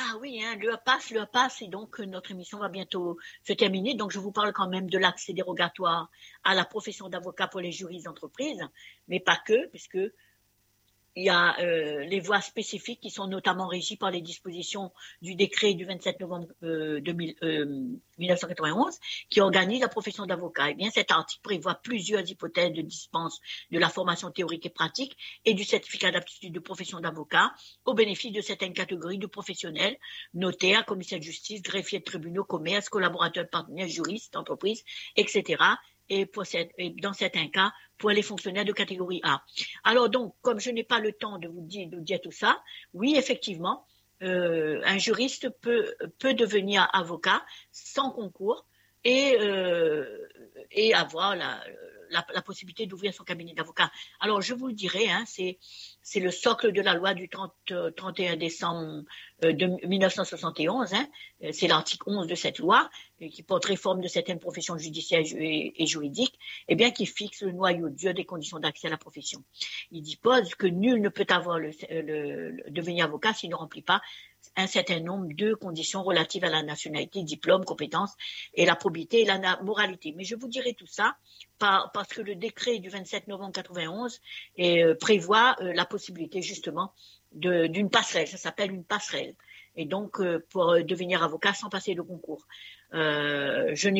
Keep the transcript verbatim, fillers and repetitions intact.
Ah oui, hein, l'heure passe, l'heure passe, et donc euh, notre émission va bientôt se terminer. Donc je vous parle quand même de l'accès dérogatoire à la profession d'avocat pour les juristes d'entreprise, mais pas que, puisque il y a euh, les voies spécifiques qui sont notamment régies par les dispositions du décret du vingt-sept novembre euh, deux mille, euh, mille neuf cent quatre-vingt-onze qui organise la profession d'avocat. Eh bien, cet article prévoit plusieurs hypothèses de dispense de la formation théorique et pratique et du certificat d'aptitude de profession d'avocat au bénéfice de certaines catégories de professionnels, notaires, commissaires de justice, greffiers de tribunaux, commerces, collaborateurs, partenaires, juristes, entreprises, et cetera. Et, pour cette, et dans certains cas, pour les fonctionnaires de catégorie A. Alors donc, comme je n'ai pas le temps de vous dire, de vous dire tout ça, oui, effectivement, euh, un juriste peut, peut devenir avocat sans concours et, euh, et avoir la, la, la possibilité d'ouvrir son cabinet d'avocat. Alors, je vous le dirai, hein, c'est, c'est le socle de la loi du trente, trente et un décembre de mille neuf cent soixante et onze, hein, c'est l'article onze de cette loi qui porte réforme de certaines professions judiciaires et, et juridiques, eh bien, qui fixe le noyau dur des conditions d'accès à la profession. Il dispose que nul ne peut avoir le, le, le devenir avocat s'il ne remplit pas un certain nombre de conditions relatives à la nationalité, diplôme, compétences et la probité et la moralité. Mais je vous dirai tout ça par, parce que le décret du vingt-sept novembre quatre-vingt-onze euh, prévoit euh, la possibilité justement de, d'une passerelle. Ça s'appelle une passerelle. Et donc, euh, pour devenir avocat sans passer le concours. Euh, je n'ai